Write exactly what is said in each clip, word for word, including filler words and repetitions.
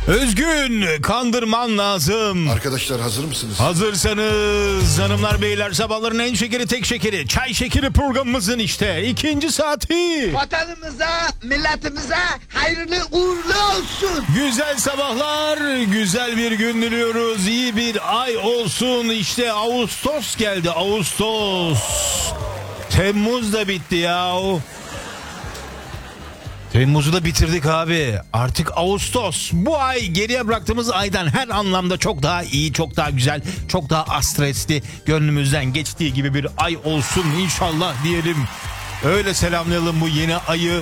Özgün, kandırman lazım. Arkadaşlar hazır mısınız? Hazırsanız hanımlar beyler, sabahların en şekeri tek şekeri çay şekeri programımızın işte ikinci saati. Vatanımıza, milletimize hayırlı uğurlu olsun. Güzel sabahlar, güzel bir gün diliyoruz. İyi bir ay olsun. İşte Ağustos geldi, Ağustos. Temmuz da bitti yahu. Temmuz'u da bitirdik abi. Artık Ağustos. Bu ay geriye bıraktığımız aydan her anlamda çok daha iyi, çok daha güzel, çok daha az stresli, gönlümüzden geçtiği gibi bir ay olsun inşallah diyelim. Öyle selamlayalım bu yeni ayı.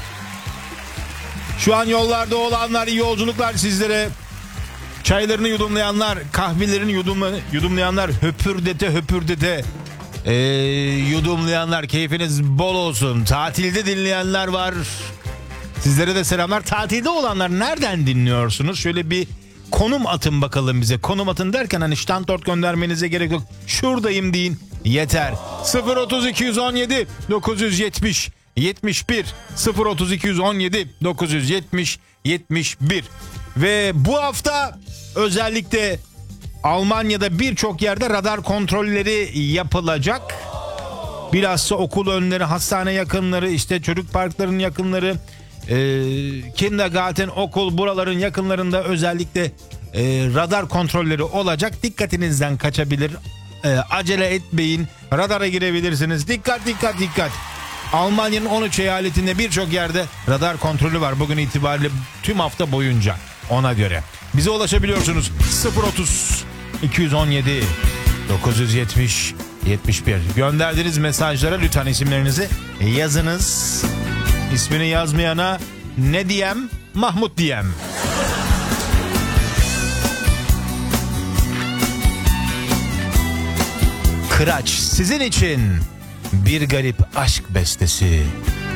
Şu an yollarda olanlar, iyi yolculuklar sizlere. Çaylarını yudumlayanlar, kahvelerini yudumla, yudumlayanlar, höpürdete höpürdete ee, yudumlayanlar, keyfiniz bol olsun. Tatilde dinleyenler var. Sizlere de selamlar. Tatilde olanlar nereden dinliyorsunuz? Şöyle bir konum atın bakalım bize. Konum atın derken hani standort göndermenize gerek yok. Şuradayım deyin. Yeter. sıfır otuz iki on yedi dokuz yüz yetmiş yetmiş bir sıfır otuz iki on yedi dokuz yüz yetmiş yetmiş bir. Ve bu hafta özellikle Almanya'da birçok yerde radar kontrolleri yapılacak. Bilhassa okul önleri, hastane yakınları, işte çocuk parklarının yakınları, e, kindergarten, okul, buraların yakınlarında özellikle e, radar kontrolleri olacak. Dikkatinizden kaçabilir. E, acele etmeyin. Radara girebilirsiniz. Dikkat dikkat dikkat. Almanya'nın on üç eyaletinde birçok yerde radar kontrolü var bugün itibariyle tüm hafta boyunca. Ona göre bize ulaşabiliyorsunuz. sıfır otuz iki on yedi dokuz yüz yetmiş yetmiş bir. Gönderdiğiniz mesajlara lütfen isimlerinizi yazınız. İsmini yazmayana ne diyem? Mahmut diyem. Kıraç sizin için bir garip aşk bestesi.